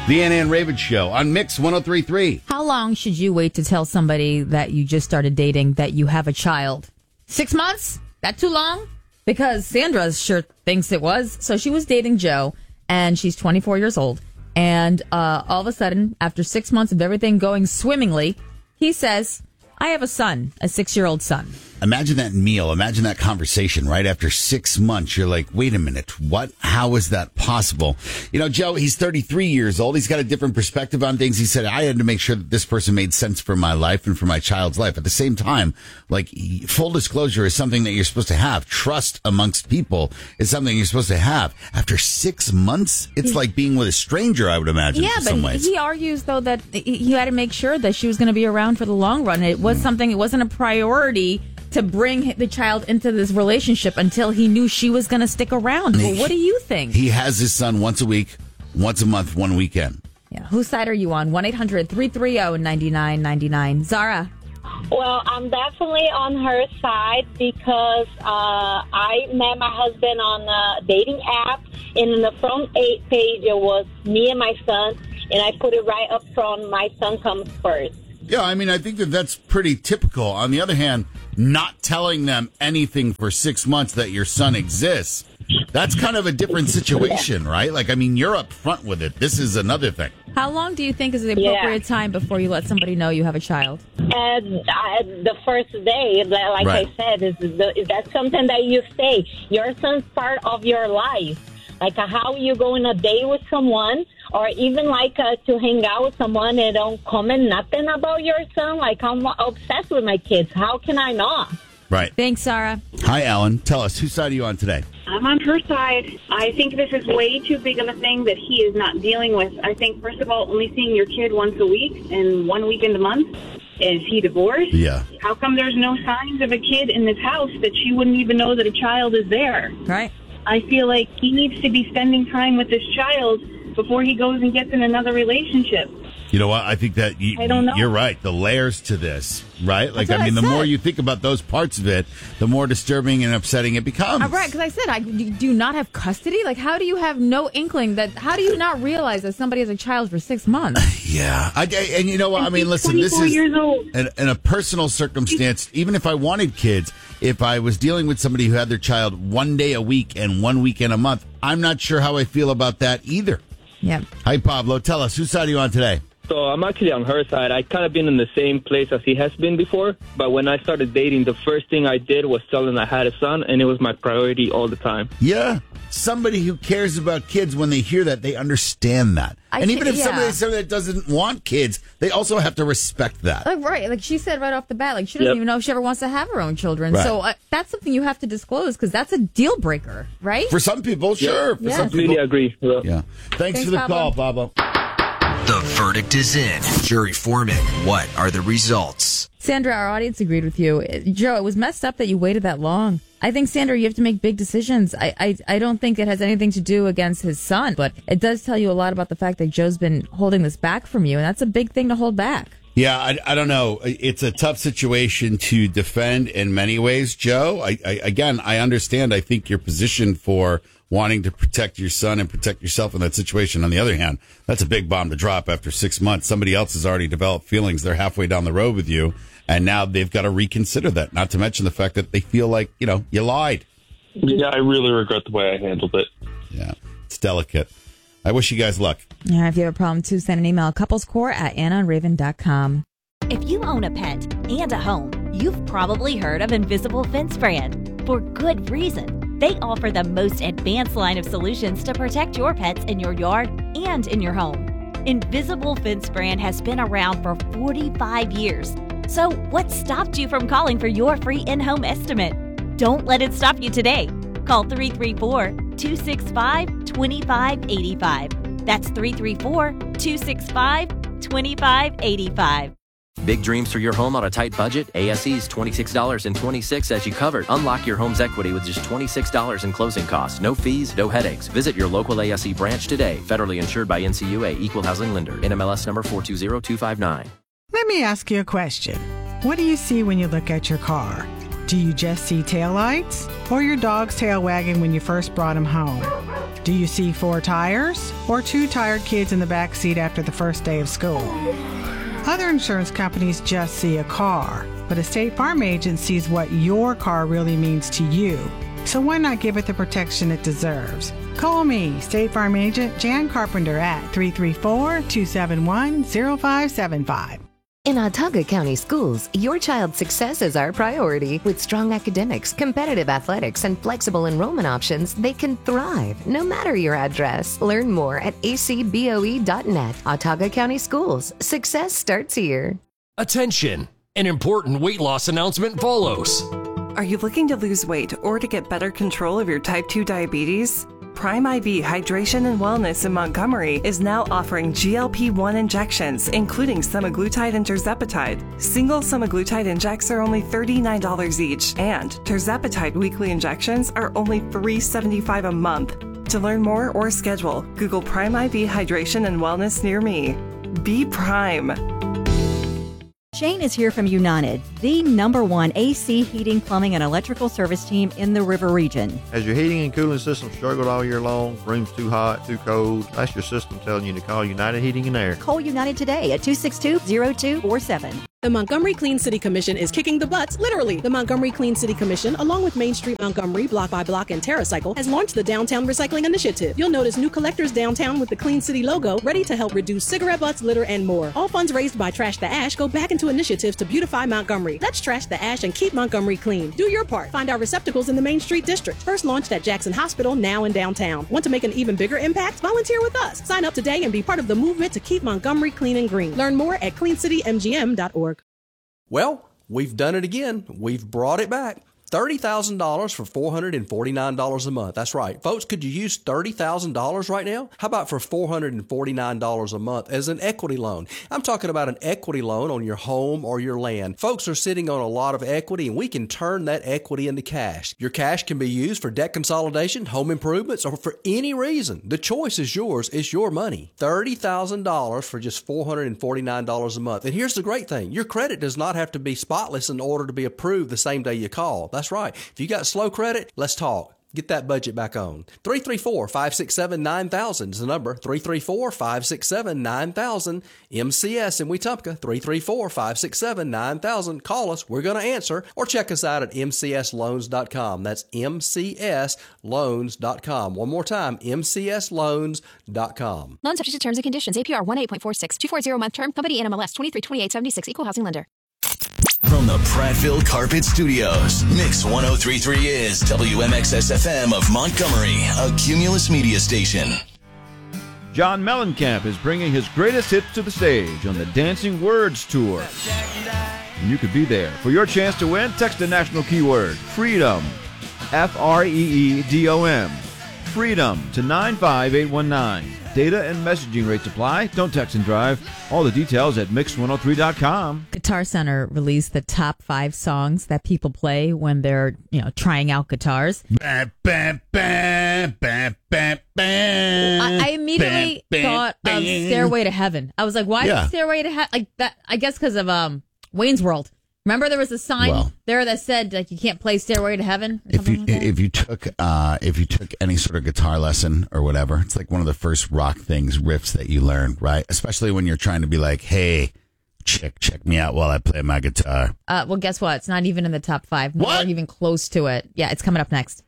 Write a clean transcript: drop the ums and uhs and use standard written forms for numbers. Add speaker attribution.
Speaker 1: The Anna and Raven Show on Mix 103.3.
Speaker 2: How long should you wait to tell somebody that you just started dating that you have a child? 6 months? That too long? Because Sandra sure thinks it was. So she was dating Joe, and she's 24 years old. And all of a sudden, after 6 months of everything going swimmingly, he says, I have a son, a 6-year-old son.
Speaker 1: Imagine that meal. Imagine that conversation right after 6 months. You're like, wait a minute. What? How is that possible? You know, Joe, he's 33 years old. He's got a different perspective on things. He said, I had to make sure that this person made sense for my life and for my child's life. At the same time, like, full disclosure is something that you're supposed to have. Trust amongst people is something you're supposed to have. After 6 months, it's like being with a stranger, I would imagine,
Speaker 2: yeah,
Speaker 1: in some
Speaker 2: but
Speaker 1: ways.
Speaker 2: He argues, though, that he had to make sure that she was going to be around for the long run. It was something, it wasn't a priority to bring the child into this relationship until he knew she was going to stick around. Well, what do you think?
Speaker 1: He has his son once a week, once a month, one weekend.
Speaker 2: Yeah. Whose side are you on? 1-800-330-9999. Zara.
Speaker 3: Well, I'm definitely on her side because I met my husband on a dating app, and in the front page it was me and my son, and I put it right up front, my son comes first.
Speaker 1: Yeah, I mean, I think that that's pretty typical. On the other hand, not telling them anything for 6 months that your son exists, that's kind of a different situation, right? Like, I mean, you're up front with it. This is another thing.
Speaker 2: How long do you think is the appropriate time before you let somebody know you have a child?
Speaker 3: The first day, like
Speaker 1: Right.
Speaker 3: I said, is that something that you say? Your son's part of your life. Like how you go on a date with someone, or even like to hang out with someone and don't comment nothing about your son. Like, I'm obsessed with my kids. How can I not?
Speaker 1: Right.
Speaker 2: Thanks, Sarah.
Speaker 1: Hi, Alan. Tell us, whose side are you on today?
Speaker 4: I'm on her side. I think this is way too big of a thing that he is not dealing with. I think, first of all, only seeing your kid once a week and 1 weekend a month. Is he divorced?
Speaker 1: Yeah.
Speaker 4: How come there's no signs of a kid in this house that she wouldn't even know that a child is there?
Speaker 2: Right.
Speaker 4: I feel like he needs to be spending time with this child before he goes and gets in another relationship.
Speaker 1: You know what? I think that
Speaker 4: I don't know.
Speaker 1: You're right. The layers to this, right? Like,
Speaker 2: That's
Speaker 1: I mean,
Speaker 2: what
Speaker 1: the
Speaker 2: I
Speaker 1: more
Speaker 2: said.
Speaker 1: you think about those parts of it, the more disturbing and upsetting it becomes.
Speaker 2: Right, because I said, do you not have custody? Like, how do you have no inkling that, how do you not realize that somebody has a child for 6 months?
Speaker 1: Yeah. And you know what? I mean, listen, this
Speaker 4: 24
Speaker 1: is
Speaker 4: years old.
Speaker 1: in a personal circumstance. Even if I wanted kids, if I was dealing with somebody who had their child 1 day a week and 1 weekend a month, I'm not sure how I feel about that either.
Speaker 2: Yeah.
Speaker 1: Hi, Pablo. Tell us, whose side are you on today?
Speaker 5: So I'm actually on her side. I kind of been in the same place as he has been before. But when I started dating, the first thing I did was tell him I had a son, and it was my priority all the time.
Speaker 1: Yeah. Somebody who cares about kids, when they hear that, they understand that. And even if somebody that doesn't want kids, they also have to respect that.
Speaker 2: Like, right. Like she said right off the bat, like she doesn't even know if she ever wants to have her own children.
Speaker 1: Right.
Speaker 2: So that's something you have to disclose because that's a deal breaker, right?
Speaker 1: For some people, sure. For
Speaker 2: Yes.
Speaker 1: some
Speaker 5: Completely
Speaker 1: people,
Speaker 5: agree. Yeah.
Speaker 1: yeah. Thanks for the
Speaker 2: Pablo.
Speaker 1: call, Pablo.
Speaker 6: The verdict is in. Jury foreman, what are the results?
Speaker 2: Sandra, our audience agreed with you. Joe, it was messed up that you waited that long. I think, Sandra, you have to make big decisions. I don't think it has anything to do against his son, but it does tell you a lot about the fact that Joe's been holding this back from you, and that's a big thing to hold back.
Speaker 1: Yeah, I don't know. It's a tough situation to defend in many ways, Joe. I understand. I think your position for wanting to protect your son and protect yourself in that situation. On the other hand, that's a big bomb to drop after 6 months. Somebody else has already developed feelings. They're halfway down the road with you, and now they've got to reconsider that, not to mention the fact that they feel like, you lied.
Speaker 5: Yeah, I really regret the way I handled it.
Speaker 1: Yeah, it's delicate. I wish you guys luck.
Speaker 2: All right, if you have a problem, too, send an email, couplescore@annaandraven.com.
Speaker 7: If you own a pet and a home, you've probably heard of Invisible Fence Brand. For good reason. They offer the most advanced line of solutions to protect your pets in your yard and in your home. Invisible Fence Brand has been around for 45 years. So what stopped you from calling for your free in-home estimate? Don't let it stop you today. Call 334-265-2585. That's 334-265-2585.
Speaker 8: Big dreams for your home on a tight budget? ASE's $26.26 as you covered. Unlock your home's equity with just $26 in closing costs. No fees, no headaches. Visit your local ASE branch today. Federally insured by NCUA, Equal Housing Lender. NMLS number 420259.
Speaker 9: Let me ask you a question. What do you see when you look at your car? Do you just see taillights or your dog's tail wagging when you first brought him home? Do you see 4 tires or 2 tired kids in the back seat after the first day of school? Other insurance companies just see a car, but a State Farm agent sees what your car really means to you. So why not give it the protection it deserves? Call me, State Farm agent Jan Carpenter at 334-271-0575.
Speaker 10: In Autauga County Schools, your child's success is our priority. With strong academics, competitive athletics, and flexible enrollment options, they can thrive no matter your address. Learn more at acboe.net. Autauga County Schools. Success starts here.
Speaker 11: Attention! An important weight loss announcement follows.
Speaker 12: Are you looking to lose weight or to get better control of your type 2 diabetes? Prime IV Hydration and Wellness in Montgomery is now offering GLP-1 injections, including semaglutide and tirzepatide. Single semaglutide injects are only $39 each, and tirzepatide weekly injections are only $375 a month. To learn more or schedule, Google Prime IV Hydration and Wellness near me. Be Prime.
Speaker 13: Shane is here from United, the #1 AC, heating, plumbing, and electrical service team in the River Region.
Speaker 14: Has your heating and cooling system struggled all year long? Room's too hot, too cold? That's your system telling you to call United Heating and Air.
Speaker 13: Call United today at 262-0247.
Speaker 15: The Montgomery Clean City Commission is kicking the butts, literally. The Montgomery Clean City Commission, along with Main Street Montgomery, Block by Block, and TerraCycle, has launched the Downtown Recycling Initiative. You'll notice new collectors downtown with the Clean City logo, ready to help reduce cigarette butts, litter, and more. All funds raised by Trash the Ash go back into initiatives to beautify Montgomery. Let's trash the ash and keep Montgomery clean. Do your part. Find our receptacles in the Main Street District. First launched at Jackson Hospital, now in downtown. Want to make an even bigger impact? Volunteer with us. Sign up today and be part of the movement to keep Montgomery clean and green. Learn more at cleancitymgm.org.
Speaker 16: Well, we've done it again. We've brought it back. $30,000 for $449 a month. That's right. Folks, could you use $30,000 right now? How about for $449 a month as an equity loan? I'm talking about an equity loan on your home or your land. Folks are sitting on a lot of equity, and we can turn that equity into cash. Your cash can be used for debt consolidation, home improvements, or for any reason. The choice is yours. It's your money. $30,000 for just $449 a month. And here's the great thing. Your credit does not have to be spotless in order to be approved the same day you call. That's right. If you got slow credit, let's talk. Get that budget back on. 334-567-9000 is the number. 334-567-9000. MCS in Wetumpka. 334-567-9000. Call us. We're going to answer. Or check us out at mcsloans.com. That's mcsloans.com. One more time, mcsloans.com.
Speaker 17: Loan subject to terms and conditions. APR 18.46. 240-month term. Company NMLS 232876. Equal housing lender.
Speaker 18: From the Prattville Carpet Studios, Mix 103.3 is WMXS-FM of Montgomery, a Cumulus media station.
Speaker 19: John Mellencamp is bringing his greatest hits to the stage on the Dancing Words Tour. And you could be there. For your chance to win, text the national keyword, FREEDOM, FREEDOM, FREEDOM to 95819. Data and messaging rates apply. Don't text and drive. All the details at Mix103.com.
Speaker 2: Guitar Center released the top 5 songs that people play when they're, trying out guitars. I immediately thought of Stairway to Heaven. I was like, why is Stairway to Heaven like that? I guess because of Wayne's World. Remember, there was a sign there that said like you can't play Stairway to Heaven.
Speaker 1: If you took any sort of guitar lesson or whatever, it's like one of the first rock riffs that you learn, right? Especially when you're trying to be like, hey, check me out while I play my guitar.
Speaker 2: Well, guess what? It's not even in the top 5. What? Not even close to it. Yeah, it's coming up next.